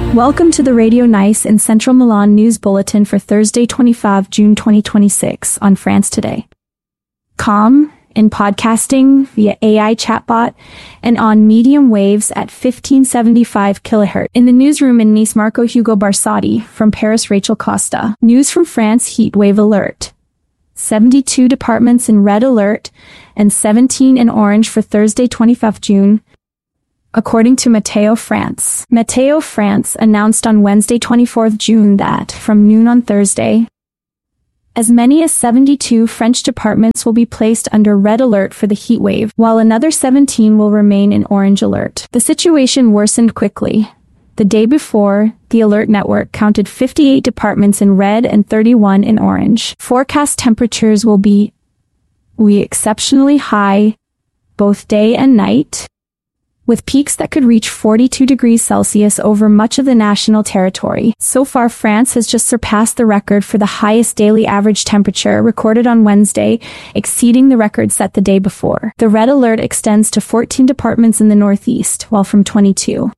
Welcome to the Radio Nice and Central Milan News Bulletin for Thursday, 25 June 2026 on France Today. Com in podcasting via AI chatbot and on medium waves at 1575 kHz. In the newsroom in Nice, Marco Hugo Barsotti. From Paris, Rachel Costa. News from France, heat wave alert. 72 departments in red alert and 17 in orange for Thursday, 25 June. According to Météo France. Météo France announced on Wednesday, 24th June that, from noon on Thursday, as many as 72 French departments will be placed under red alert for the heat wave, while another 17 will remain in orange alert. The situation worsened quickly. The day before, the alert network counted 58 departments in red and 31 in orange. Forecast temperatures will be exceptionally high, both day and night, with peaks that could reach 42 degrees Celsius over much of the national territory. So far, France has just surpassed the record for the highest daily average temperature recorded on Wednesday, exceeding the record set the day before. The red alert extends to 14 departments in the northeast, while from 22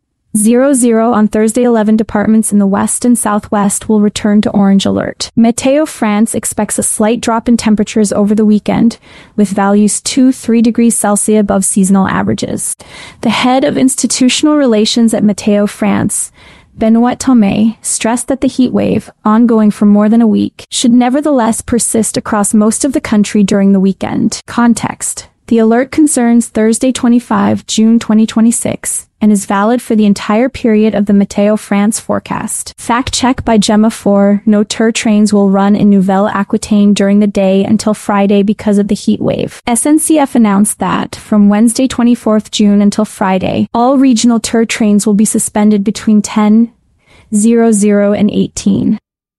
on Thursday 11 departments in the west and southwest will return to orange alert. Météo France expects a slight drop in temperatures over the weekend, with values 2-3 degrees Celsius above seasonal averages. The head of institutional relations at Météo France, Benoît Thomé, stressed that the heat wave, ongoing for more than a week, should nevertheless persist across most of the country during the weekend. Context: the alert concerns Thursday, 25 June 2026, and is valid for the entire period of the Météo France forecast. Fact check by Gemma 4. No TER trains will run in Nouvelle Aquitaine during the day until Friday because of the heat wave. SNCF announced that, from Wednesday 24th June until Friday, all regional TER trains will be suspended between 10:00 and 18:00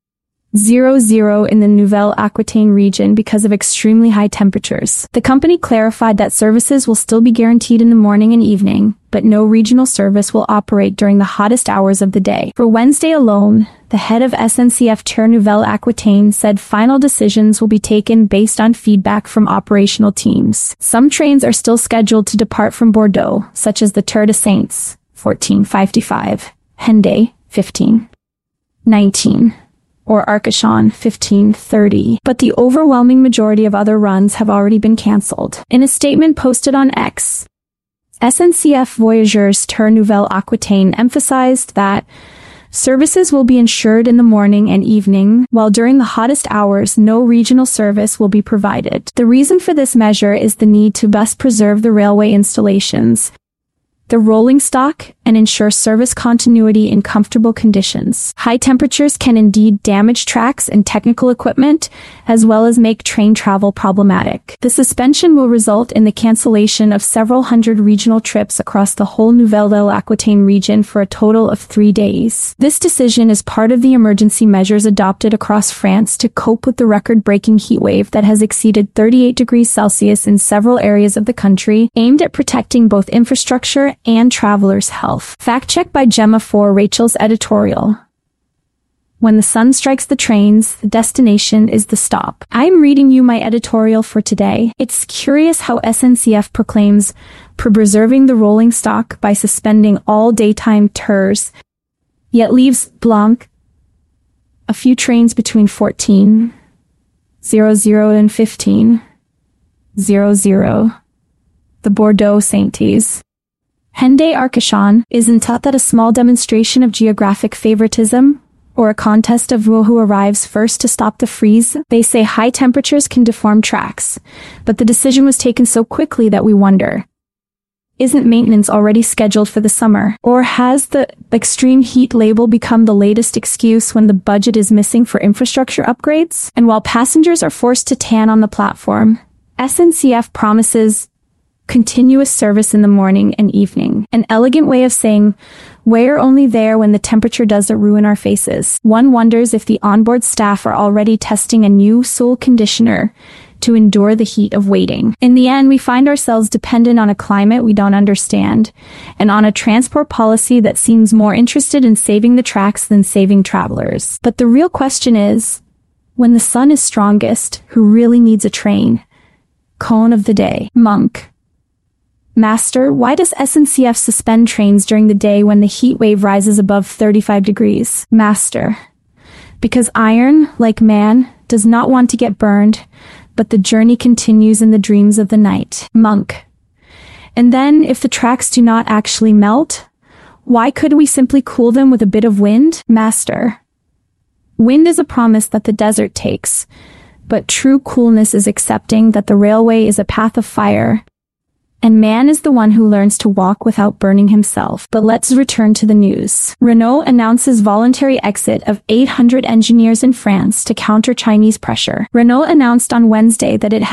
in the Nouvelle Aquitaine region because of extremely high temperatures. The company clarified that services will still be guaranteed in the morning and evening, but no regional service will operate during the hottest hours of the day. For Wednesday alone, the head of SNCF TER Nouvelle Aquitaine said final decisions will be taken based on feedback from operational teams. Some trains are still scheduled to depart from Bordeaux, such as the TER de Saintes, 1455, Hendaye, 1519. Or Arcachon, 1530, but the overwhelming majority of other runs have already been cancelled. In a statement posted on X, SNCF Voyageurs TER Nouvelle Aquitaine emphasized that services will be ensured in the morning and evening, while during the hottest hours no regional service will be provided. The reason for this measure is the need to best preserve the railway installations, the rolling stock, and ensure service continuity in comfortable conditions. High temperatures can indeed damage tracks and technical equipment, as well as make train travel problematic. The suspension will result in the cancellation of several hundred regional trips across the whole Nouvelle Aquitaine region for a total of 3 days. This decision is part of the emergency measures adopted across France to cope with the record-breaking heat wave that has exceeded 38 degrees Celsius in several areas of the country, aimed at protecting both infrastructure and travelers' health. Fact check by Gemma 4. Rachel's editorial. When the sun strikes the trains, the destination is the stop. I'm reading you my editorial for today. It's curious how SNCF proclaims preserving the rolling stock by suspending all daytime TERs, yet leaves blank a few trains between 14:00 and 15:00. The Bordeaux Saintes, Hendaye Arcachon. Isn't that a small demonstration of geographic favoritism? Or a contest of who arrives first to stop the freeze? They say high temperatures can deform tracks, but the decision was taken so quickly that we wonder, isn't maintenance already scheduled for the summer? Or has the extreme heat label become the latest excuse when the budget is missing for infrastructure upgrades? And while passengers are forced to tan on the platform, SNCF promises continuous service in the morning and evening. An elegant way of saying, we're only there when the temperature doesn't ruin our faces. One wonders if the onboard staff are already testing a new soul conditioner to endure the heat of waiting. In the end, we find ourselves dependent on a climate we don't understand, and on a transport policy that seems more interested in saving the tracks than saving travelers. But the real question is, when the sun is strongest, who really needs a train? Cone of the day. Monk. Master, why does SNCF suspend trains during the day when the heat wave rises above 35 degrees? Master, because iron, like man, does not want to get burned, but the journey continues in the dreams of the night. Monk, and then if the tracks do not actually melt, why could we simply cool them with a bit of wind? Master, wind is a promise that the desert takes, but true coolness is accepting that the railway is a path of fire, and man is the one who learns to walk without burning himself. But let's return to the news. Renault announces voluntary exit of 800 engineers in France to counter Chinese pressure. Renault announced on Wednesday that it